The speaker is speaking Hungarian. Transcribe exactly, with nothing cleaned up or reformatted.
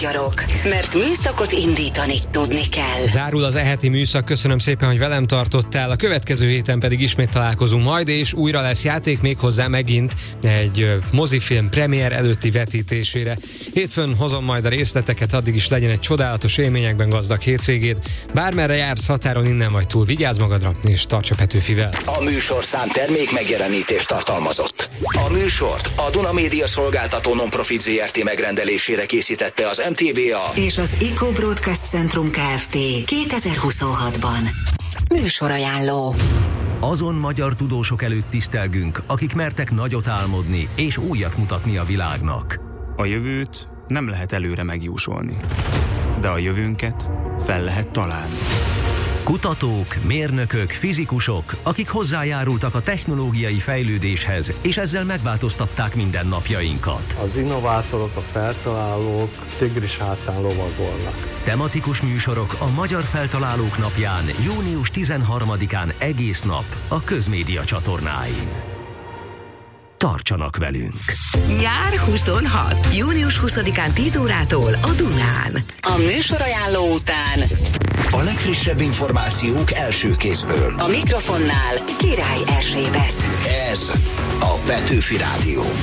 magyarok, mert műszakot indítani tudni kell. Zárul az e-heti műszak, köszönöm szépen, hogy velem tartottál, a következő héten pedig ismét találkozunk majd, és újra lesz játék, méghozzá megint egy mozifilm premier előtti vetítésére. Hétfőn hozom majd a részleteket, addig is legyen egy csodálatos élményekben gazdag hétvégéd. Bármerre jársz, határon innen vagy túl, vigyázz magadra, és tarts a Petőfivel. A műsorszám termék megjelenítést tartalmazott. A műsort a Duna Média Szolgáltató Nonprofit zé er té megrendelésére készítette az em té vé á és az Eco Broadcast Centrum Kft. kétezer-huszonhatban. Műsorajánló. Azon magyar tudósok előtt tisztelgünk, akik mertek nagyot álmodni és újat mutatni a világnak. A jövőt nem lehet előre megjósolni, de a jövőnket fel lehet találni. Kutatók, mérnökök, fizikusok, akik hozzájárultak a technológiai fejlődéshez, és ezzel megváltoztatták mindennapjainkat. Az innovátorok, a feltalálók tigris hátán lovagolnak. Tematikus műsorok a Magyar Feltalálók Napján, június tizenharmadikán egész nap a Közmédia csatornáin. Tartsanak velünk! Nyár huszonhat. június huszadikán tíz órától a Dunán. A műsorajánló után a legfrissebb információk első kézből. a mikrofonnál Király Erzsébet. Ez a Petőfi Rádió.